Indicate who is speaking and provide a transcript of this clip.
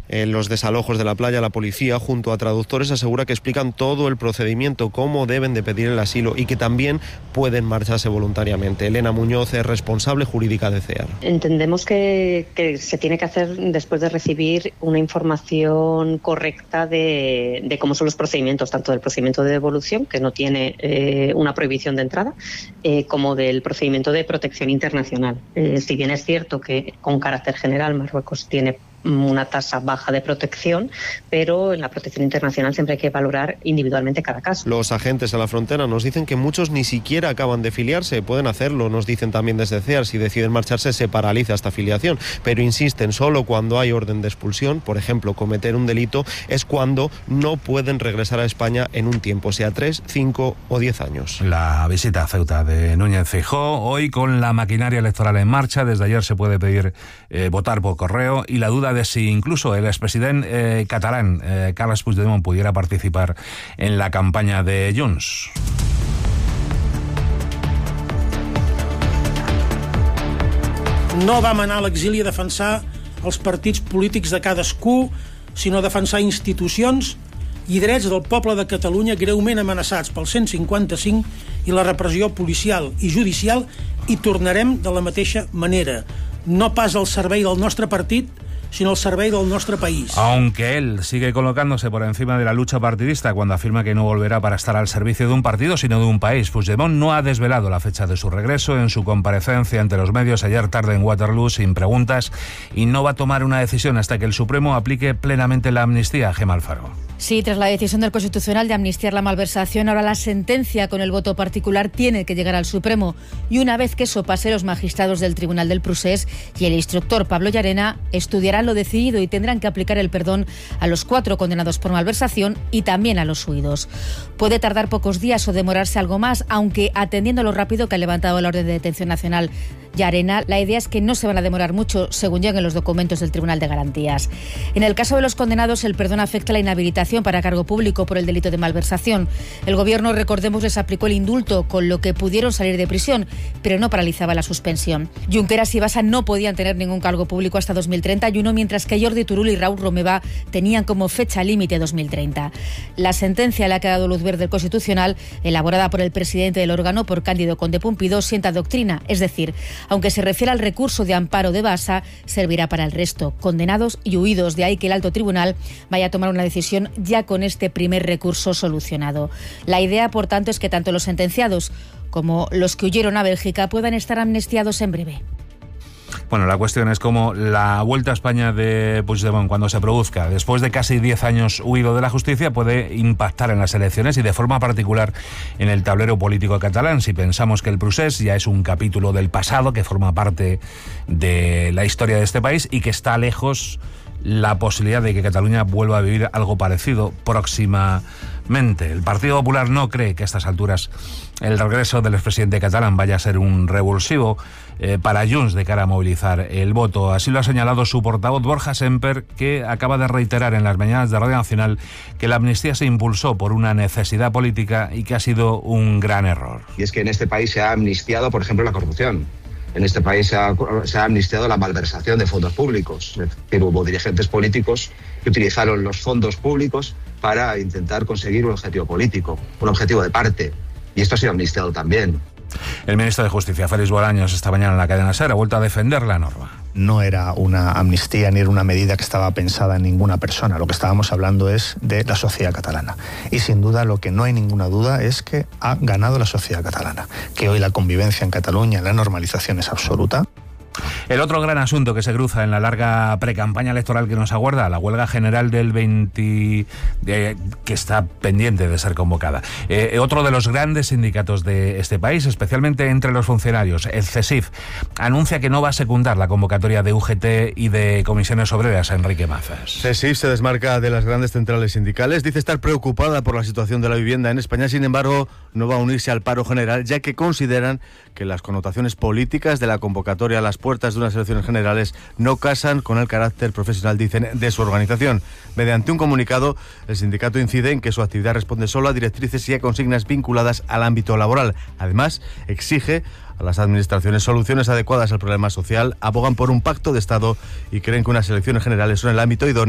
Speaker 1: los desalojos de la playa, la policía, junto a traductores, asegura que explican todo el procedimiento, cómo deben de pedir el asilo y que también pueden marcharse voluntariamente. Elena Muñoz es responsable jurídica de CEAR.
Speaker 2: Entendemos que se tiene que hacer después de recibir una información correcta de cómo son los procedimientos, tanto del procedimiento de devolución, que no tiene una prohibición de entrada, como del procedimiento de protección internacional. Si bien es cierto que con carácter general Marruecos tiene una tasa baja de protección, pero en la protección internacional siempre hay que valorar individualmente cada caso.
Speaker 1: Los agentes a la frontera nos dicen que muchos ni siquiera acaban de filiarse, pueden hacerlo, nos dicen también desde CEAR, si deciden marcharse se paraliza esta filiación, pero insisten, solo cuando hay orden de expulsión, por ejemplo, cometer un delito, es cuando no pueden regresar a España en un tiempo, sea 3, 5 o 10 años.
Speaker 3: La visita a Ceuta de Núñez Feijóo, hoy con la maquinaria electoral en marcha, desde ayer se puede pedir votar por correo y la duda de si incluso el expresidente catalán Carles Puigdemont pudiera participar en la campaña de Junts.
Speaker 4: No vam anar a l'exili a defensar els partits polítics de cadascú, sinó a defensar institucions i drets del poble de Catalunya greument amenaçats pel 155 i la repressió policial i judicial, i tornarem de la mateixa manera. No pas al servei del nostre partit, sino al servei del nuestro país.
Speaker 3: Aunque él sigue colocándose por encima de la lucha partidista cuando afirma que no volverá para estar al servicio de un partido, sino de un país. Puigdemont no ha desvelado la fecha de su regreso. En su comparecencia ante los medios ayer tarde en Waterloo, sin preguntas, y no va a tomar una decisión hasta que el Supremo aplique plenamente la amnistía. Gemma Alfaro.
Speaker 5: Sí, tras la decisión del Constitucional de amnistiar la malversación, ahora la sentencia con el voto particular tiene que llegar al Supremo. Y una vez que eso pase, los magistrados del Tribunal del Procés y el instructor Pablo Llarena estudiarán lo decidido y tendrán que aplicar el perdón a los 4 condenados por malversación y también a los huidos. Puede tardar pocos días o demorarse algo más, aunque atendiendo lo rápido que ha levantado la orden de detención nacional Llarena, la idea es que no se van a demorar mucho según lleguen los documentos del Tribunal de Garantías. En el caso de los condenados, el perdón afecta a la inhabilitación para cargo público por el delito de malversación. El Gobierno, recordemos, les aplicó el indulto, con lo que pudieron salir de prisión, pero no paralizaba la suspensión. Junqueras y Bassa no podían tener ningún cargo público hasta 2031, mientras que Jordi Turull y Raúl Romeva tenían como fecha límite 2030. La sentencia a la que ha dado luz verde el Constitucional, elaborada por el presidente del órgano, por Cándido Conde Pumpido, sienta doctrina, es decir, aunque se refiere al recurso de amparo de Bassa, servirá para el resto, condenados y huidos. De ahí que el alto tribunal vaya a tomar una decisión ya con este primer recurso solucionado. La idea, por tanto, es que tanto los sentenciados como los que huyeron a Bélgica puedan estar amnistiados en breve.
Speaker 3: Bueno, la cuestión es cómo la vuelta a España de Puigdemont, cuando se produzca, después de casi 10 años huido de la justicia, puede impactar en las elecciones y de forma particular en el tablero político catalán. Si pensamos que el procés ya es un capítulo del pasado que forma parte de la historia de este país y que está lejos la posibilidad de que Cataluña vuelva a vivir algo parecido próximamente. El Partido Popular no cree que a estas alturas el regreso del expresidente catalán vaya a ser un revulsivo para Junts de cara a movilizar el voto. Así lo ha señalado su portavoz Borja Semper, que acaba de reiterar en las mañanas de Radio Nacional que la amnistía se impulsó por una necesidad política y que ha sido un gran error.
Speaker 6: Y es que en este país se ha amnistiado, por ejemplo, la corrupción. En este país se ha amnistiado la malversación de fondos públicos. Pero hubo dirigentes políticos que utilizaron los fondos públicos para intentar conseguir un objetivo político, un objetivo de parte. Y esto ha sido amnistiado también.
Speaker 3: El ministro de Justicia, Félix Bolaños, esta mañana en la cadena SER ha vuelto a defender la norma.
Speaker 7: No era una amnistía ni era una medida que estaba pensada en ninguna persona. Lo que estábamos hablando es de la sociedad catalana. Y sin duda, lo que no hay ninguna duda es que ha ganado la sociedad catalana. Que hoy la convivencia en Cataluña, la normalización es absoluta.
Speaker 3: El otro gran asunto que se cruza en la larga precampaña electoral que nos aguarda, la huelga general del 20, que está pendiente de ser convocada. Otro de los grandes sindicatos de este país, especialmente entre los funcionarios, el CESIF, anuncia que no va a secundar la convocatoria de UGT y de Comisiones Obreras. Enrique Mazas.
Speaker 8: CESIF se desmarca de las grandes centrales sindicales, dice estar preocupada por la situación de la vivienda en España, sin embargo, no va a unirse al paro general, ya que consideran que las connotaciones políticas de la convocatoria a las puertas de unas elecciones generales no casan con el carácter profesional, dicen, de su organización. Mediante un comunicado, el sindicato incide en que su actividad responde solo a directrices y a consignas vinculadas al ámbito laboral. Además, exige a las administraciones soluciones adecuadas al problema social, abogan por un pacto de Estado y creen que unas elecciones generales son el ámbito idóneo